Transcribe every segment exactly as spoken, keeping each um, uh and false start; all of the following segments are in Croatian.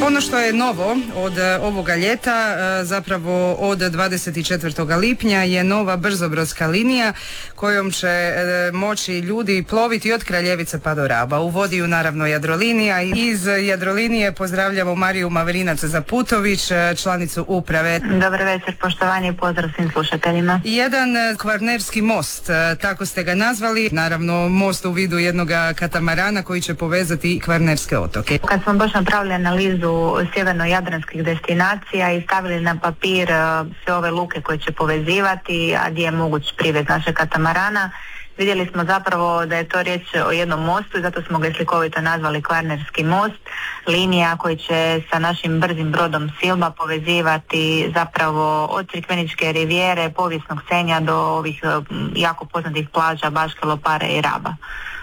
Ono što je novo od ovoga ljeta, zapravo od dvadeset četvrtog lipnja je nova brzobrodska linija kojom će moći ljudi ploviti od Kraljevice pa do Raba. Uvodi ju naravno Jadrolinija. Iz Jadrolinije pozdravljamo Mariju Mavrinac-Zaputović, članicu uprave. Dobar večer, poštovanje i pozdrav svim slušateljima. Jedan kvarnerski most, tako ste ga nazvali, naravno most u vidu jednog katamarana koji će povezati kvarnerske otoke. Kad smo baš napravili analizu sjeverno-jadranskih destinacija i stavili na papir sve ove luke koje će povezivati, a gdje je moguć privez našeg katamarana, vidjeli smo zapravo da je to riječ o jednom mostu i zato smo ga slikovito nazvali Kvarnerski most, linija koji će sa našim brzim brodom Silba povezivati zapravo od Crikveničke rivijere, povijesnog Senja do ovih jako poznatih plaža Baške, Lopare i Raba.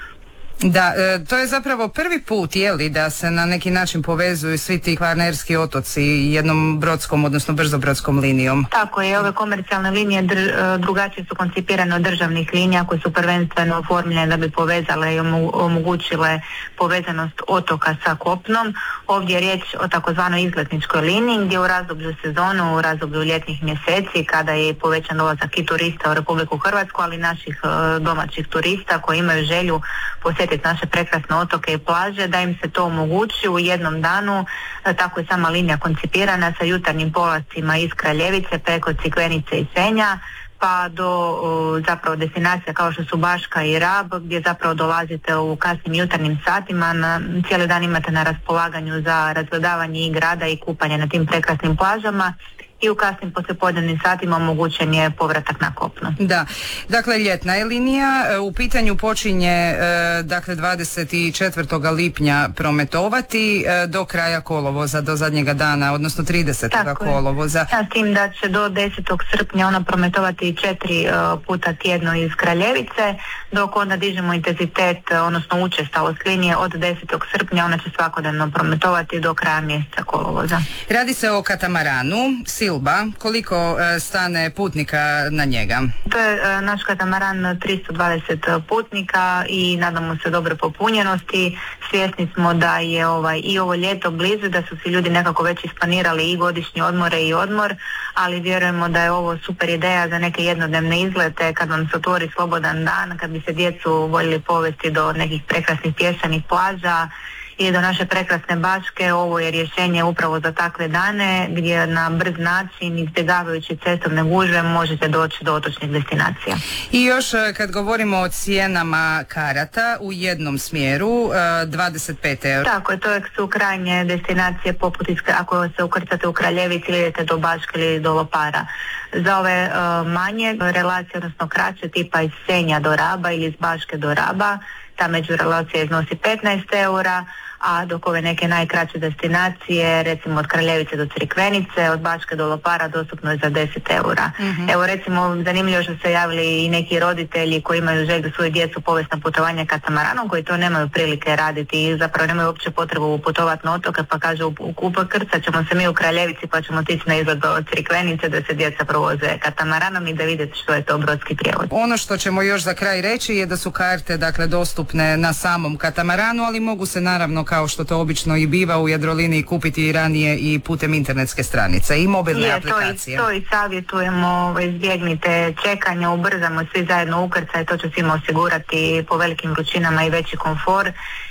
Da, e, to je zapravo prvi put, je li, da se na neki način povezuju svi ti kvarnerski otoci jednom brodskom, odnosno brzobrodskom linijom. Tako je, ove komercijalne linije drž, drugačije su koncipirane od državnih linija koje su prvenstveno oformljene da bi povezale i omogućile povezanost otoka sa kopnom. Ovdje je riječ o takozvanoj izletničkoj liniji gdje u razdoblju sezonu, u razdoblju ljetnih mjeseci kada je povećan dolazak i turista u Republiku Hrvatsku, ali i naših domaćih turista koji imaju želju posjetiti naše prekrasne otoke i plaže, da im se to omogući u jednom danu. Tako je sama linija koncipirana sa jutarnjim polascima iz Kraljevice preko Crikvenice i Senja pa do zapravo destinacija kao što su Baška i Rab, gdje zapravo dolazite u kasnim jutarnjim satima, na, cijeli dan imate na raspolaganju za razgledavanje i grada i kupanje na tim prekrasnim plažama. I u kasnim poslijepodnevnim satima omogućen je povratak na kopno. Da, dakle ljetna je linija, u pitanju počinje dakle dvadeset četvrtog lipnja prometovati do kraja kolovoza, do zadnjega dana, odnosno tridesetog kolovoza. Ja, s tim da će do desetog srpnja ona prometovati četiri puta tjedno iz Kraljevice, dok onda dižemo intenzitet, odnosno učestalost linije od desetog srpnja, ona će svakodnevno prometovati do kraja mjeseca kolovoza. Radi se o katamaranu Silba. Koliko e, stane putnika na njega? To je e, naš katamaran tristo dvadeset putnika i nadamo se dobre popunjenosti. Svjesni smo da je ovaj, i ovo ljeto blizu, da su svi ljudi nekako već isplanirali i godišnje odmore i odmor, ali vjerujemo da je ovo super ideja za neke jednodnevne izlete, kad vam se otvori slobodan dan, kad bi se djecu voljeli povesti do nekih prekrasnih pjesanih plaža i do naše prekrasne Baške. Ovo je rješenje upravo za takve dane gdje na brz način, izbjegavajući cestovne gužve, možete doći do otočnih destinacija. I još kad govorimo o cijenama karata u jednom smjeru, dvadeset pet eura. Tako je, to su krajnje destinacije poput iskra, ako se ukrcate u Kraljevici ili idete do Baške ili do Lopara. Za ove uh, manje relacije, odnosno kraće, tipa iz Senja do Raba ili iz Baške do Raba, ta međurelacija iznosi petnaest eura, a dok ove neke najkraće destinacije, recimo od Kraljevice do Crikvenice, od Baške do Lopara, dostupno je za deset eura. Mm-hmm. Evo recimo, zanimljivo što se javili i neki roditelji koji imaju želju svoju djecu povesti na putovanje katamaranom, koji to nemaju prilike raditi i zapravo nemaju uopće potrebu putovati na otoke, pa kažu u krcat ćemo se mi u Kraljevici pa ćemo otići na izlet do Crikvenice da se djeca provoze katamaranom i da vidite što je to brodski prijevoz. Ono što ćemo još za kraj reći je da su karte dakle dostupne na samom katamaranu, ali mogu se naravno kao što to obično i biva u Jadroliniji kupiti i ranije i putem internetske stranice i mobilne je, aplikacije. To i, to i savjetujemo, izbjegnite čekanje, ubrzamo svi zajedno ukrcaj, to će svima osigurati po velikim vrućinama i veći komfor.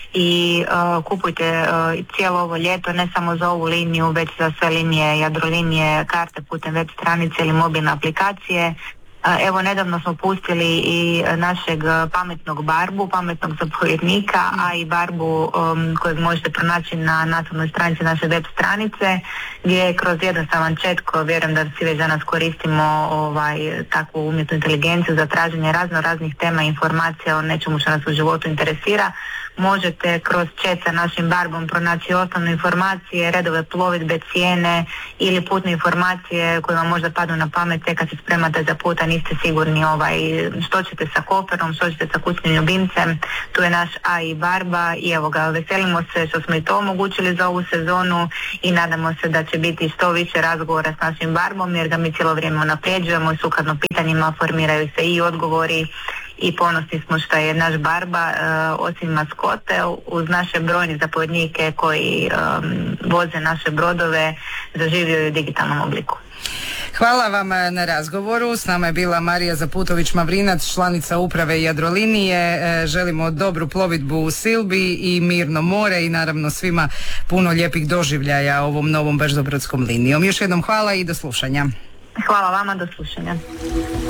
I uh, kupujte uh, cijelo ovo ljeto, ne samo za ovu liniju, već za sve linije Jadrolinije, karte putem web stranice ili mobilne aplikacije. Evo, nedavno smo pustili i našeg pametnog barbu, pametnog zapovjednika, a i barbu um, kojeg možete pronaći na naslovnoj stranici naše web stranice, gdje kroz jednostavan chat, koji vjerujem da svi već danas koristimo ovaj, takvu umjetnu inteligenciju za traženje razno raznih tema i informacija o nečemu što nas u životu interesira, možete kroz chat sa našim barbom pronaći osnovne informacije, redove plovidbe, cijene ili putne informacije koje vam možda padnu na pamet kad se spremate za put, a niste sigurni ovaj, što ćete sa koferom, što ćete sa kućnim ljubimcem. Tu je naš A I barba i evo ga, veselimo se što smo i to omogućili za ovu sezonu i nadamo se da će biti što više razgovora s našim barbom jer ga mi cijelo vrijeme unapređujemo i sukladno pitanjima formiraju se i odgovori i ponosni smo što je naš Barba osim maskote uz naše brojne zapovjednike koji um, voze naše brodove zaživio u digitalnom obliku. Hvala vam na razgovoru. S nama je bila Marija Zaputović-Mavrinac, članica uprave Jadrolinije. Želimo dobru plovidbu u Silbi i mirno more i naravno svima puno lijepih doživljaja ovom novom brzo brodskom linijom. Još jednom hvala i do slušanja. Hvala vama, do slušanja.